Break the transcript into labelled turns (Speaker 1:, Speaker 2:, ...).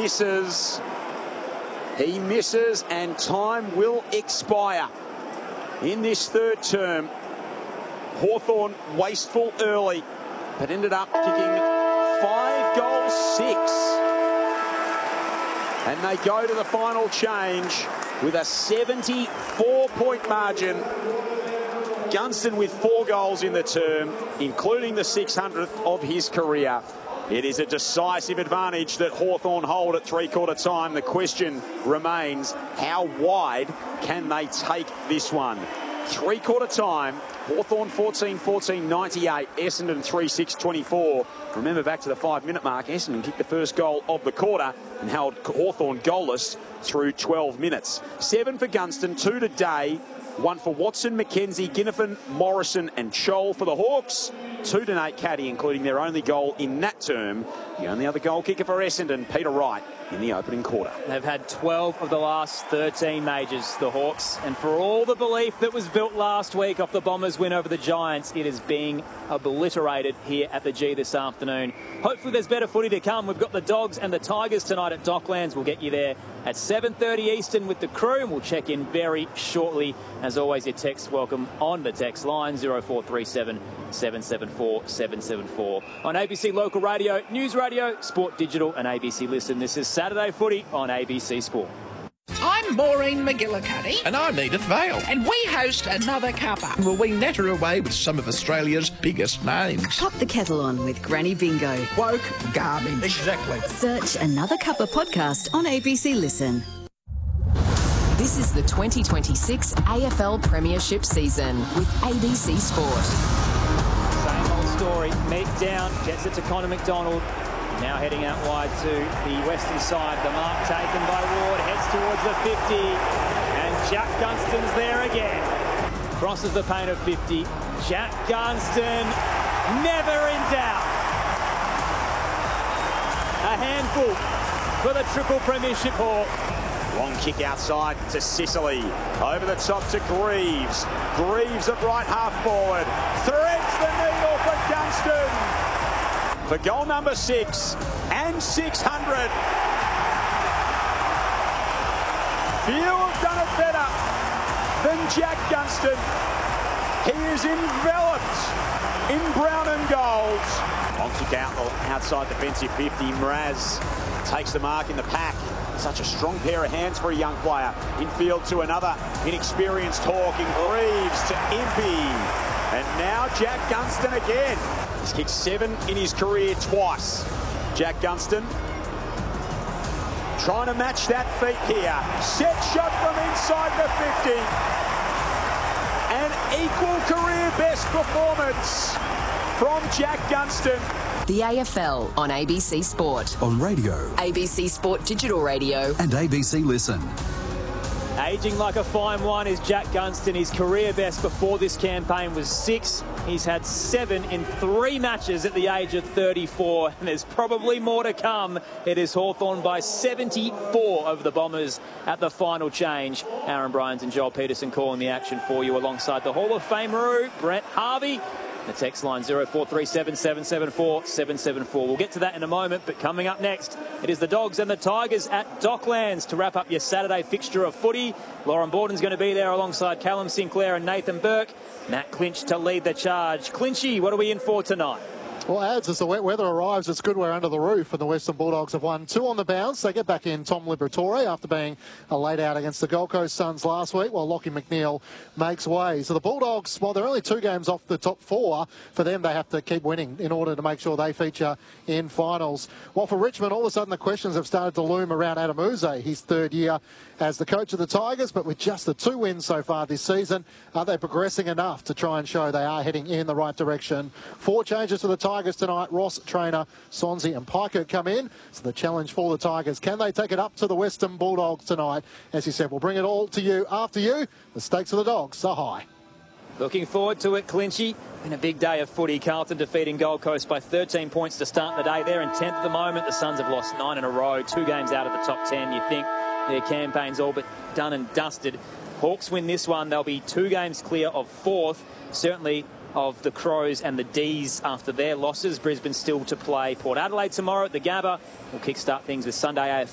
Speaker 1: misses. He misses, and time will expire in this third term. Hawthorn wasteful early, but ended up kicking 5 goals 6. And they go to the final change with a 74-point margin. Gunston with 4 goals in the term, including the 600th of his career. It is a decisive advantage that Hawthorn hold at three-quarter time. The question remains, how wide can they take this one? Three-quarter time, Hawthorn 14-14, 98, Essendon 3-6, 24. Remember, back to the 5-minute mark, Essendon kicked the first goal of the quarter and held Hawthorn goalless through 12 minutes. 7 for Gunston, 2 to Day, 1 for Watson, McKenzie, Ginnifan, Morrison and Scholl for the Hawks. 2 to Nate Caddy, including their only goal in that term. The only other goal kicker for Essendon, Peter Wright, in the opening quarter.
Speaker 2: They've had 12 of the last 13 majors, the Hawks. And for all the belief that was built last week off the Bombers' win over the Giants, it is being obliterated here at the G this afternoon. Hopefully there's better footy to come. We've got the Dogs and the Tigers tonight at Docklands. We'll get you there at 7:30 Eastern with the crew, and we'll check in very shortly. As always, your text welcome on the text line 0437 774 774 on ABC Local Radio, News Radio, Sport Digital and ABC Listen. This is Saturday Footy on ABC Sport.
Speaker 3: I'm Maureen McGillicuddy.
Speaker 4: And I'm Edith Vale.
Speaker 3: And we host Another Cuppa.
Speaker 4: Will we natter away with some of Australia's biggest names?
Speaker 5: Pop the kettle on with Granny Bingo.
Speaker 4: Woke garbage.
Speaker 6: Exactly.
Speaker 5: Search Another Cuppa podcast on ABC Listen.
Speaker 7: This is the 2026 AFL Premiership season with ABC Sport.
Speaker 2: Same old story. Meek down, gets it to Connor McDonald. Now heading out wide to the western side. The mark taken by Ward, heads towards the 50. And Jack Gunston's there again. Crosses the paint of 50. Jack Gunston, never in doubt. A handful for the triple premiership Hawk.
Speaker 1: Long kick outside to Sicily. Over the top to Greaves. Greaves at right half forward. Threads the needle for Gunston. For goal number 6 and 600. Few have done it better than Jack Gunston. He is enveloped in brown and gold. Long kick outside defensive 50. Mraz takes the mark in the pack. Such a strong pair of hands for a young player. Infield to another inexperienced Hawk. In Greaves to Impey. And now Jack Gunston again. He's kicked 7 in his career twice. Jack Gunston trying to match that feat here. Set shot from inside the 50. An equal career best performance from Jack Gunston.
Speaker 7: The AFL on ABC Sport.
Speaker 8: On radio.
Speaker 7: ABC Sport Digital Radio.
Speaker 8: And ABC Listen.
Speaker 2: Aging like a fine wine is Jack Gunston. His career best before this campaign was 6. He's had 7 in 3 matches at the age of 34. And there's probably more to come. It is Hawthorn by 74 over the Bombers at the final change. Aaron Bryans and Joel Peterson calling the action for you alongside the Hall of Famer Brent Harvey. The text line 0437 774 774. We'll get to that in a moment, but coming up next, it is the Dogs and the Tigers at Docklands to wrap up your Saturday fixture of footy. Lauren Borden's going to be there alongside Callum Sinclair and Nathan Burke. Matt Clinch to lead the charge. Clinchy, what are we in for tonight?
Speaker 9: Well, as the wet weather arrives, it's good we're under the roof, and the Western Bulldogs have won 2 on the bounce. They get back in Tom Liberatore after being laid out against the Gold Coast Suns last week, while Lachie McNeil makes way. So the Bulldogs, while they're only 2 games off the top 4, for them they have to keep winning in order to make sure they feature in finals. While for Richmond, all of a sudden the questions have started to loom around Adam Uze, his 3rd year as the coach of the Tigers, but with just the 2 wins so far this season, are they progressing enough to try and show they are heading in the right direction? 4 changes for the Tigers tonight. Ross, Trainer, Sonsie and Piker come in. So the challenge for the Tigers, can they take it up to the Western Bulldogs tonight? As you said, we'll bring it all to you after you. The stakes of the Dogs are high.
Speaker 2: Looking forward to it, Clinchy. Been a big day of footy. Carlton defeating Gold Coast by 13 points to start the day. They're in 10th at the moment. The Suns have lost 9 in a row, 2 games out of the top 10. You think their campaign's all but done and dusted. Hawks win this one. They'll be 2 games clear of 4th. Certainly of the Crows and the D's after their losses. Brisbane still to play Port Adelaide tomorrow at the Gabba. We'll kickstart things with Sunday AFL